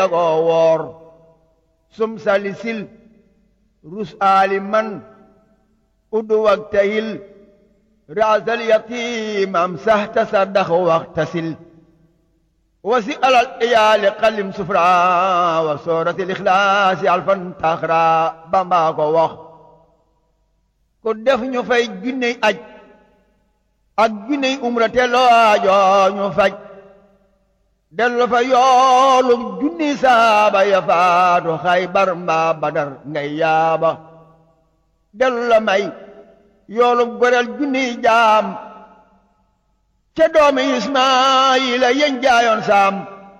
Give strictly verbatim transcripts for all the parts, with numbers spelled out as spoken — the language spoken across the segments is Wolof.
ko woor sum salisil rus aliman udu waktahil raasal yatim am sax tasaddax waxtasil wasi alal iyaali xalim sufra wa sooratil ixlaasi alfan taxra Bamba ko wax ku def ñu fay junney aj ak junney umra te loo aajoo ñu faj dellu fa yoolu junni saaba ya faatu Xaybar mbaa Badar ngay yaaba dellu la may yoolu goreel junni jaam ca doomi Ismaayila yeñ jaayoon saam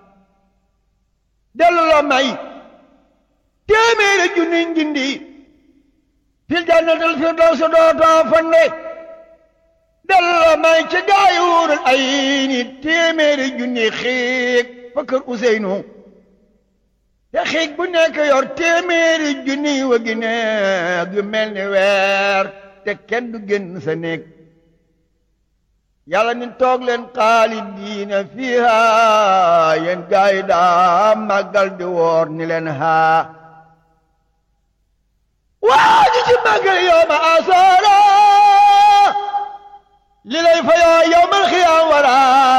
dellu la may téeméeri junni njindi fil jannatil firdawsi dootoo fonde dellu la may ca gaayuurul ay ni téeméeri junni xiig fa kër Useynu te xiig bu nekk yor téeméeri junni wagi neeg yu mel ni weer te kenn du génn sa néeg yàlla ni toog leen xaalidiina fiiha yéen gaay daa màggal di woor ni leen haa waa ji ci màggal yow ma asoora li lay fayoo yawmal xiyaam wara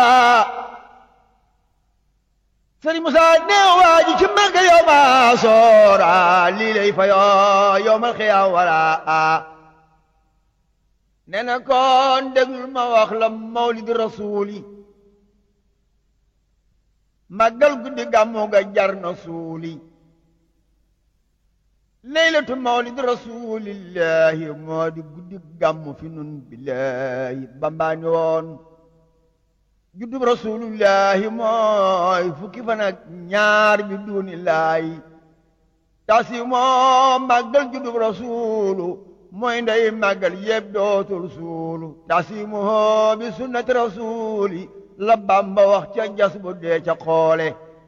Sëriñ Musaa ne waa ji ci màggal yow ma asoora li lay fayoo yawmal xiyaam wara nee na kon déglul ma wax la mawlid rasuuli màggal guddi gàmmu ga jar na suuli leylatu mawlid rasuulillahi moo di guddi gàmmu fi nun billahi bambaani woon juddub rasuulillahi mooy fukki fan ak ñaar bi duunillaahi tasi moo màggal juddub rasuulu mooy ndey màggal yépp dootul suulu tasimuhu bi sunnati rasuuli la Bamba wax ca jas bu dee ca xoole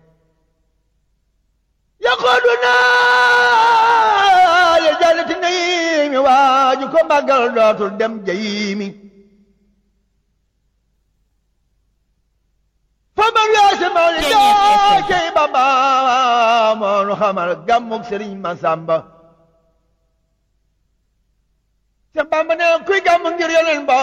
yaqooduna li jannati naimi waaju ko màggal dootul dem jayimi fa man yaasi mawli daa cey Bamba moonu xamal gàmmug Sëriñ Masamba Seex Bamba ne kuy gàmmu ngir Yonent ba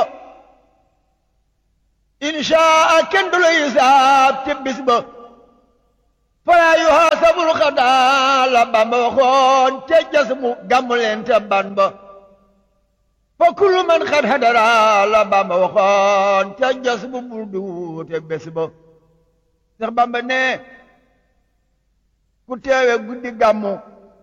inshaa kenn du la hisaab ci bis ba falaa yuhaasabul xadaa la Bamba waxoon ca jas mu gàmmu leen ca ban ba fa kullu man xad hadara la Bamba waxoon ca jas mu bul duute bés ba Seex Bamba ne ku teewe guddi gàmmu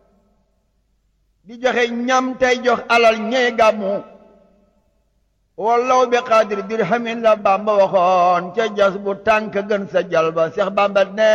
di joxe ñam tey jox alal ñey gàmmu wallaw bi qaadir dirhamin la Bamba waxoon ca jas bu tànk gën sa jalba Seex Bamba ne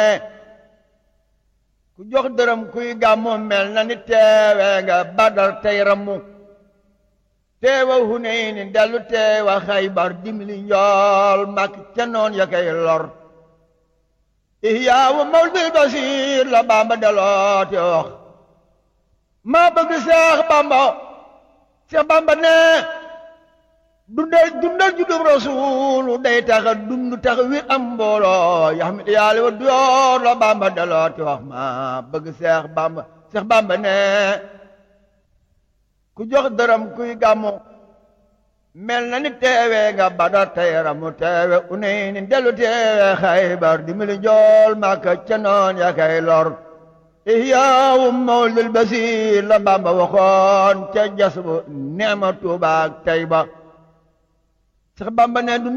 ku jox dërëm kuy gàmmu mel na ni teewe nga Badar tey rammu teewa Hunayni dellu teewa Xaybar dimbali njool mak ca noon ya kay lor ihyaawu mawlidil basiir la Bamba deloo te wax maa bëgg Seex Bamba Seex Bamba ne dundal dundal juddum rasuulu day taxa dund tax wi am mbooloo yaxmit yaali wa duyoor la Bamba daloo ti wax maa bëgg Seex Bamba Seex Bamba ne ku jox dërëm kuy gàmmu mel na ni teewe nga Badar tey ramu teewe Unayni dellu teewe Xaybar dimbali njool Makka ca noon ya kay lor ihyaawu mawlidil basiir la Bamba waxoon ca jas bu neema Tuubaa ak Tayba Seex Bamba ne